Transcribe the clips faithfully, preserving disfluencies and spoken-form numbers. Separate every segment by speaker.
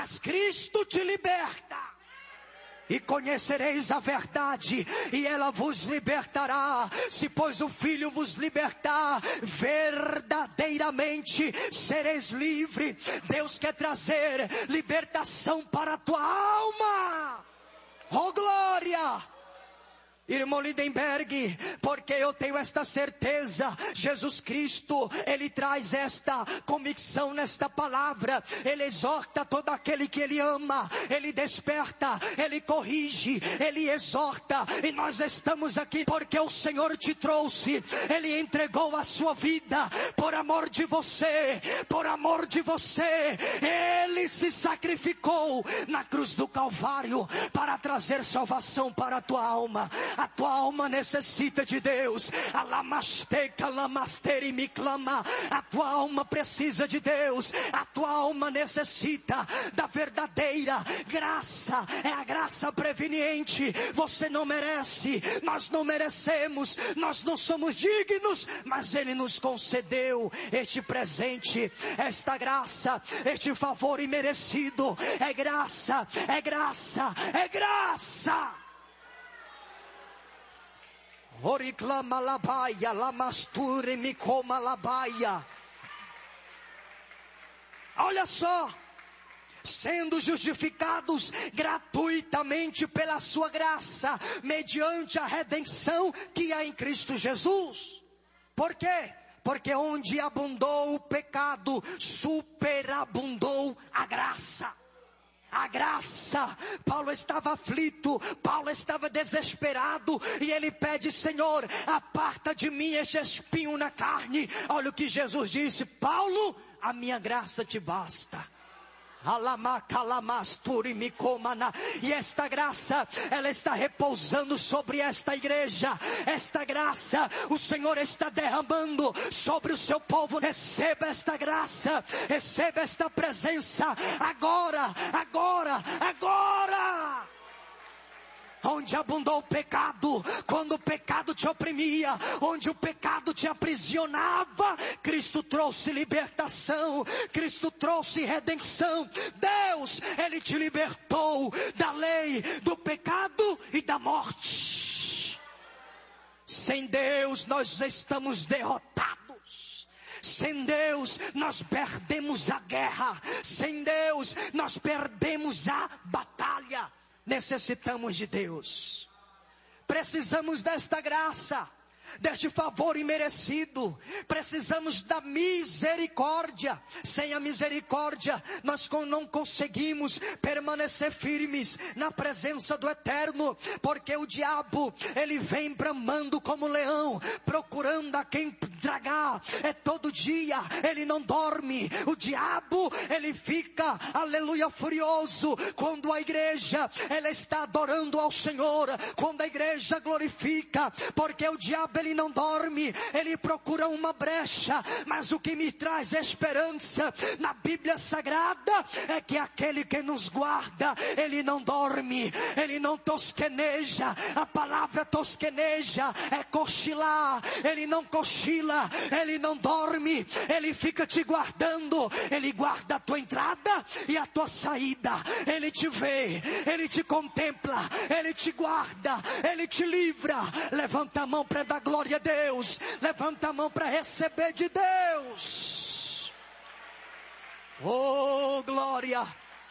Speaker 1: Mas Cristo te liberta. E conhecereis a verdade, e ela vos libertará. Se pois o Filho vos libertar, verdadeiramente sereis livre. Deus quer trazer libertação para a tua alma. Oh glória! Irmão Lindenberg, porque eu tenho esta certeza, Jesus Cristo, Ele traz esta convicção nesta palavra, Ele exorta todo aquele que Ele ama, Ele desperta, Ele corrige, Ele exorta, e nós estamos aqui porque o Senhor te trouxe, Ele entregou a sua vida, por amor de você, por amor de você, Ele se sacrificou na cruz do Calvário, para trazer salvação para a tua alma. A tua alma necessita de Deus. A tua alma precisa de Deus. A tua alma necessita da verdadeira graça. É a graça preveniente. Você não merece, nós não merecemos, nós não somos dignos, mas Ele nos concedeu este presente, esta graça, este favor imerecido. É graça, é graça, é graça. Oriclama labaia, lamasture me coma labaia. Olha só, sendo justificados gratuitamente pela sua graça, mediante a redenção que há em Cristo Jesus. Por quê? Porque onde abundou o pecado, superabundou a graça. A graça, Paulo estava aflito, Paulo estava desesperado, e ele pede: Senhor, aparta de mim este espinho na carne. Olha o que Jesus disse: Paulo, a minha graça te basta. E esta graça, ela está repousando sobre esta igreja. Esta graça, o Senhor está derramando sobre o seu povo. Receba esta graça, receba esta presença, agora, agora, agora. Onde abundou o pecado, quando o pecado te oprimia, onde o pecado te aprisionava, Cristo trouxe libertação, Cristo trouxe redenção. Deus, Ele te libertou da lei, do pecado e da morte. Sem Deus nós estamos derrotados. Sem Deus nós perdemos a guerra. Sem Deus nós perdemos a batalha. Necessitamos de Deus. Precisamos desta graça, deste favor imerecido. Precisamos da misericórdia. Sem a misericórdia nós não conseguimos permanecer firmes na presença do Eterno, porque o diabo, ele vem bramando como leão, procurando a quem tragar. É todo dia, ele não dorme. O diabo, ele fica, aleluia, furioso quando a igreja, ela está adorando ao Senhor, quando a igreja glorifica, porque o diabo, ele não dorme, ele procura uma brecha. Mas o que me traz esperança na Bíblia Sagrada é que aquele que nos guarda, ele não dorme, ele não tosqueneja. A palavra tosqueneja é cochilar. Ele não cochila, ele não dorme, ele fica te guardando. Ele guarda a tua entrada e a tua saída. Ele te vê, ele te contempla, ele te guarda, ele te livra. Levanta a mão para dar glória a Deus. Levanta a mão para receber de Deus. Oh, glória.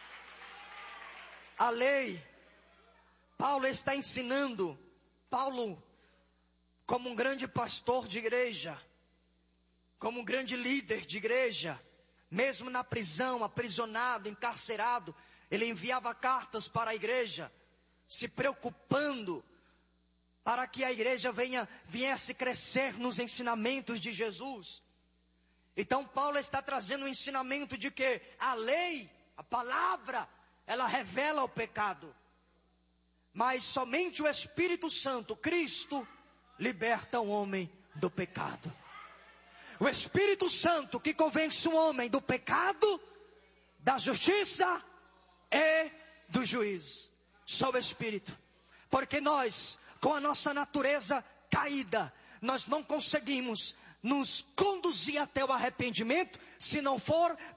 Speaker 1: A lei, Paulo está ensinando. Paulo, como um grande pastor de igreja, como um grande líder de igreja, mesmo na prisão, aprisionado, encarcerado, ele enviava cartas para a igreja, se preocupando para que a igreja venha, viesse crescer nos ensinamentos de Jesus. Então Paulo está trazendo um ensinamento de que a lei, a palavra, ela revela o pecado. Mas somente o Espírito Santo, Cristo, liberta o homem do pecado. O Espírito Santo que convence o homem do pecado, da justiça e do juízo. Só o Espírito. Porque nós, com a nossa natureza caída, nós não conseguimos nos conduzir até o arrependimento, se não for